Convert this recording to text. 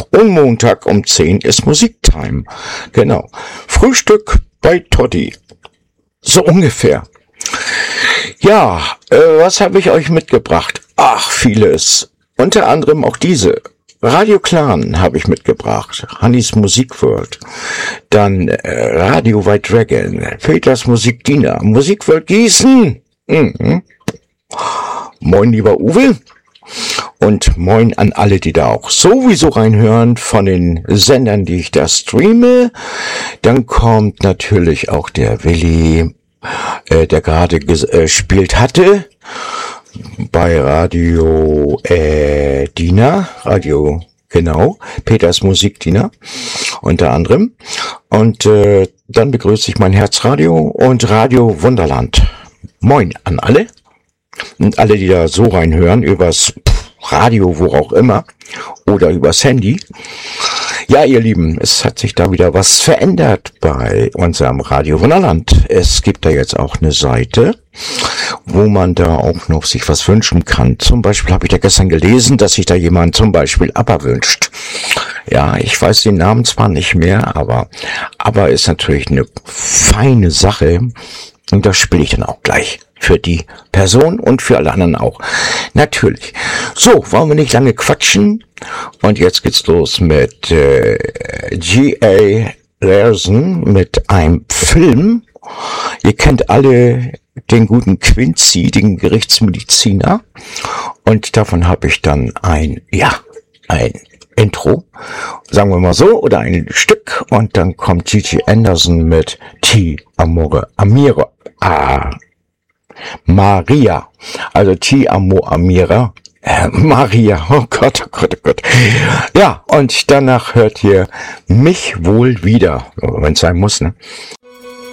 Und Montag um 10 ist Musiktime. Genau. Frühstück bei Totti. So ungefähr. Ja, was habe ich euch mitgebracht? Ach, vieles. Unter anderem auch diese. Radio Clan habe ich mitgebracht. Hannis Musikworld. Dann Radio White Dragon. Peters Musikdiener. Musikworld Gießen. Mhm. Moin, lieber Uwe. Und moin an alle, die da auch sowieso reinhören von den Sendern, die ich da streame. Dann kommt natürlich auch der Willi, der gerade gespielt hatte bei Radio Diener, Radio, genau, Peters Musikdiener unter anderem. Und dann begrüße ich mein Herzradio und Radio Wunderland. Moin an alle und alle, die da so reinhören, übers Radio, wo auch immer, oder übers Handy. Ja, ihr Lieben, es hat sich da wieder was verändert bei unserem Radio Wunderland. Es gibt da jetzt auch eine Seite, wo man da auch noch sich was wünschen kann. Zum Beispiel habe ich da gestern gelesen, dass sich da jemand zum Beispiel ABBA wünscht. Ja, ich weiß den Namen zwar nicht mehr, aber ABBA ist natürlich eine feine Sache. Und das spiele ich dann auch gleich für die Person und für alle anderen auch. Natürlich. So, wollen wir nicht lange quatschen. Und jetzt geht's los mit G.A. Larson mit einem Film. Ihr kennt alle den guten Quincy, den Gerichtsmediziner. Und davon habe ich dann ein Intro, sagen wir mal so, oder ein Stück. Und dann kommt Gigi Anderson mit Ti Amore Amira. Maria, also Ti Amo Amira, Maria, oh Gott, oh Gott, oh Gott. Ja, und danach hört ihr mich wohl wieder, wenn es sein muss, ne?